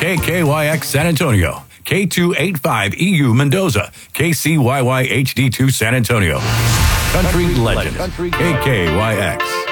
KKYX San Antonio, K285EU Mendoza, KCYY HD2 San Antonio. Country legend, KKYX.